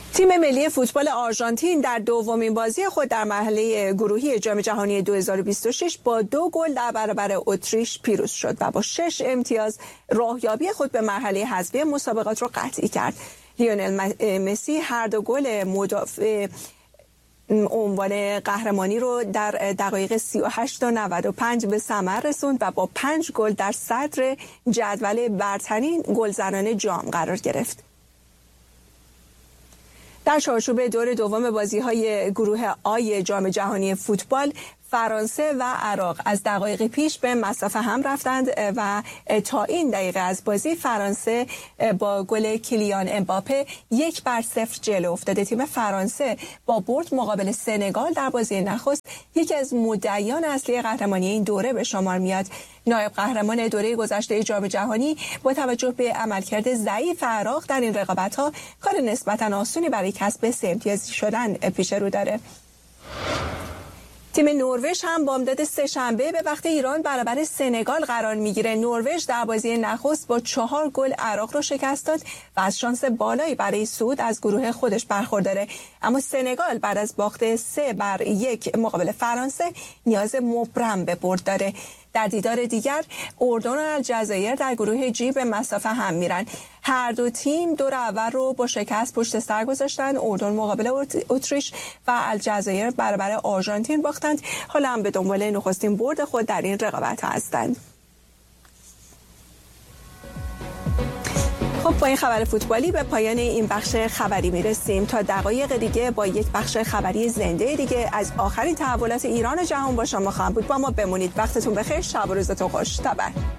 تیم ملی فوتبال آرژانتین در دومین بازی خود در مرحله گروهی جام جهانی 2026 با 2 گل در برابر اتریش پیروز شد و با 6 امتیاز راهیابی خود به مرحله حذفی مسابقات را قطعی کرد. لیونل مسی هر 2 گل مدافع عنوان قهرمانی رو در دقایق 38 تا 95 به ثمر رسوند و با 5 گل در صدر جدول برترین گلزنان جام قرار گرفت. در چارچوب دور دوم بازی‌های گروه آی جام جهانی فوتبال، فرانسه و عراق از دقایق پیش به مصاف هم رفتند و تا این دقیقه از بازی فرانسه با گل کیلیان امباپه 1-0 جلو افتاده. تیم فرانسه با برد مقابل سنگال در بازی نخست یکی از مدعیان اصلی قهرمانی این دوره به شمار میاد. نایب قهرمان دوره گذشته جام جهانی با توجه به عملکرد ضعیف عراق در این رقابت‌ها کار نسبتاً آسونی برای کسب 3 امتیازی شدن پیش رو داره. تیم نروژ هم بامداد سه‌شنبه به وقت ایران برابر سنگال قرار میگیره. نروژ در بازی نخست با 4 گل عراق رو شکست داد و از شانس بالایی برای صعود از گروه خودش برخورداره. اما سنگال بعد از باخت 3-1 مقابل فرانسه نیاز مبرم به برد داره. در دیدار دیگر اردن و الجزایر در گروه جی به مصاف هم میرن. هر دو تیم دور اول رو با شکست پشت سر گذاشتن. اردن مقابل اتریش و الجزایر برابر آرژانتین باختند. حالا هم به دنبال نخستین برد خود در این رقابت هستند. خب با این خبر فوتبالی به پایان این بخش خبری میرسیم. تا دقایق دیگه با یک بخش خبری زنده دیگه از آخرین تحولات ایران و جهان با شما خواهم بود. با ما بمونید. وقتتون بخیر. شب و روزتون خوش. تا بعد.